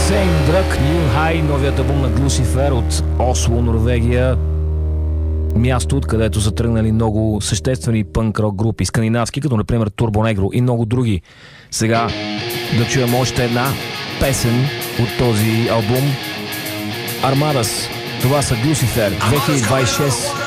Same Drug, New High, новият албум на Глусифер от Осло, Норвегия. Място, откъдето са тръгнали много съществени пънк-рок групи, скандинавски, като например Турбо Негро и много други. Сега да чуем още една песен от този албум. Армадас. Това са Глусифер 2026.